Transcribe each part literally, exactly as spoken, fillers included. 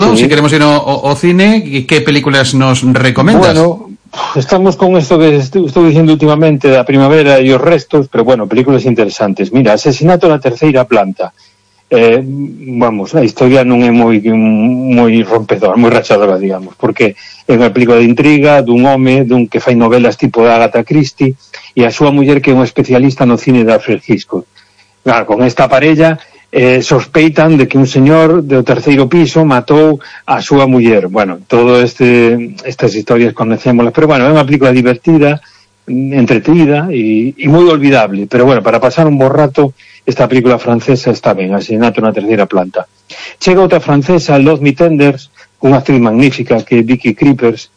sábado, sí. Si queremos ir ao cine, que películas nos recomendas? Bueno, estamos con esto que estoy diciendo últimamente da primavera e os restos, pero bueno, películas interesantes. Mira, Asesinato na terceira planta. Eh, vamos, a historia non é moi moi rompedora, moi rachadora, digamos, porque é unha película de intriga dun home, dun que fai novelas tipo de Agatha Christie, e a súa muller que é unha especialista no cine de Alfred Hitchcock. Claro, con esta parella eh, sospeitan de que un señor do terceiro piso matou a súa muller. Bueno, todo este estas historias conocémolas, pero bueno, é unha película divertida, entretida e, e moi olvidable, pero bueno, para pasar un bo rato, esta película francesa está ben, Asesinato na terceira planta. Chega outra francesa, Love Me Tenders, unha actriz magnífica que é Vicky Krieps,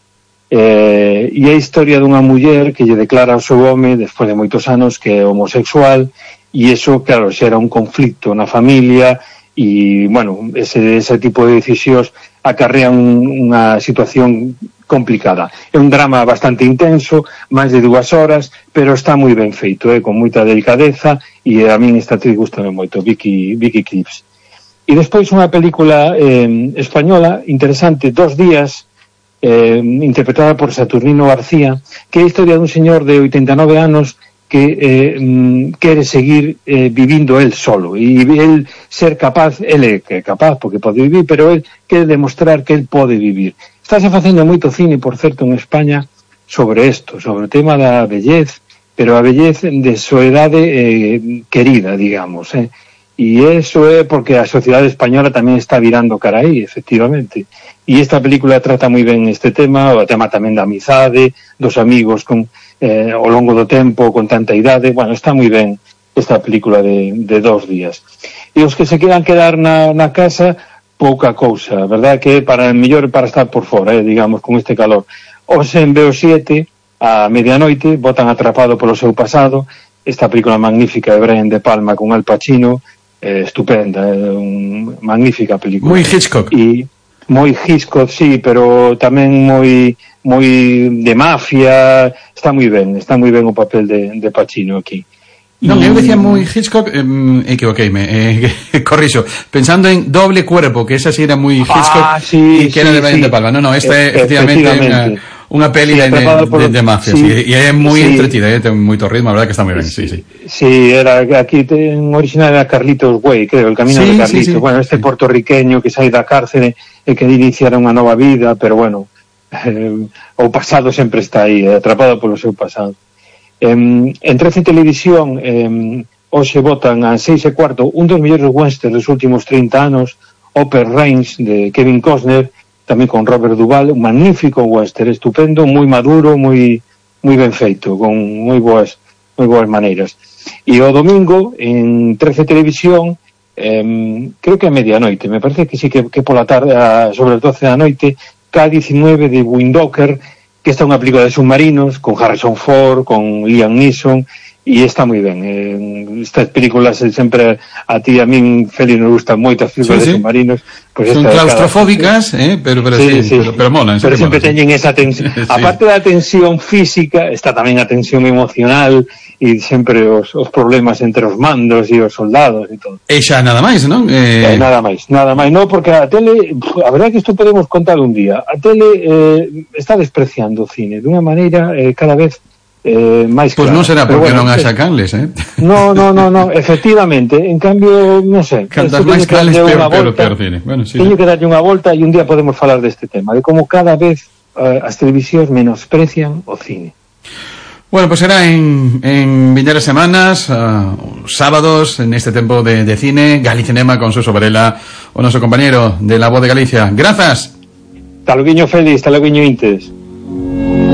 eh, e é a historia dunha muller que lle declara ao seu home, despois de moitos anos, que é homosexual, e iso, claro, xera un conflicto na familia, e, bueno, ese, ese tipo de decisións acarrean unha situación complicada. É un drama bastante intenso, máis de dúas horas, pero está moi ben feito, eh, con moita delicadeza, e a min esta actriz gustame moito, Vicky, Vicky Krieps. E despois unha película eh, española interesante, Dos días, eh, interpretada por Saturnino García, que é a historia dun señor de oitenta e nove anos que eh, quere seguir eh, vivindo el solo, e el ser capaz, el é que é capaz porque pode vivir, pero el quere demostrar que el pode vivir. Estáse facendo moito cine, por certo, en España sobre isto, sobre o tema da vellez, pero a vellez de soedade eh, querida, digamos, eh. E iso é porque a sociedade española tamén está virando cara aí, efectivamente. E esta película trata moi ben este tema, o tema tamén da amizade, dos amigos con eh, ao longo do tempo, con tanta idade. Bueno, está moi ben esta película de, de Dos días. E os que se quedan quedar na, na casa, pouca cousa, verdad que para mellor para estar por fora, eh, digamos, con este calor. Os en B O siete, a medianoite, botan atrapado polo seu pasado, esta película magnífica de Brian De Palma con Al Pacino, eh, estupenda, eh, un, magnífica película. Moi Hitchcock. E moi Hitchcock, sí, pero tamén moi moi de mafia, está moi ben, está moi ben o papel de, de Pacino aquí. Non, eu decía moi Hitchcock, eh, equivoqueime, eh, corrixo, pensando en Doble Cuerpo, que esa sí era moi Hitchcock, ah, sí, e que era sí, de Brian sí. De Palma. Non, non, esta é efectivamente unha, unha peli sí, de, de, de mafia, sí, e é moi sí. entretida, eh, ten moito ritmo, a verdad que está moi ben, sí, sí. Sí, era, aquí ten original era Carlitos Way, creo, el camino sí, de Carlitos, sí, sí. Bueno, este sí. Puertorriqueño que sai da cárcere e que iniciara unha nova vida, pero bueno, eh, o pasado sempre está aí, atrapado polo seu pasado. Eh, en trece Televisión eh, hoxe votan a seis e cuarto un dos mellores westerns dos últimos trinta anos, Upper Range de Kevin Costner, tamén con Robert Duvall, un magnífico western, estupendo, moi maduro, moi moi ben feito, con moi boas moi boas maneiras. E o domingo en trece Televisión, eh, creo que a medianoite, me parece que sí que, que pola tarde, a, sobre as doce da noite, K diecinueve de Windhoek, que esta é unha película de submarinos con Harrison Ford, con Liam Neeson, e está moi ben. Eh, estas películas sempre a ti, a min, Félix, nos gustan moito as películas sí, sí. de submarinos. Pues son claustrofóbicas, cada... eh, pero, pero sí, sí, sí. Pero, pero molan. Pero sempre molan, teñen sí. esa tensión. Sí. Aparte da tensión física, está tamén a tensión emocional, e sempre os, os problemas entre os mandos e os soldados e todo. E xa nada máis, non? Eh... Eh, nada máis, nada máis. No, porque a tele, a verdade que isto podemos contar un día. A tele eh, está despreciando o cine dunha maneira eh, cada vez eh, máis clara. Pois non será porque bueno, non haxa canles, eh? No, no, no, no, efectivamente. En cambio, non sei. Cantas máis canles, peor, peor, peor cine. Bueno, sí, teño sí. que darlle unha volta e un día podemos falar deste tema, de como cada vez eh, as televisións menosprecian o cine. Bueno, pues será en, en vinderas semanas, uh, sábados, en este tempo de, de cine, Galicinema con Suso Varela, o noso compañero de La Voz de Galicia. Grazas. Taluguiño Félix, taluguiño Intes.